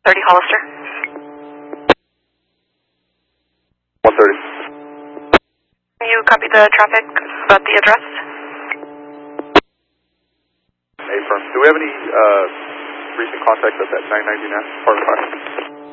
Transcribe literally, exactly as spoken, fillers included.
thirty Hollister. one thirty. You copy the traffic about the address? Affirm. Do we have any uh, recent contact at that nine ninety-nine part of the car?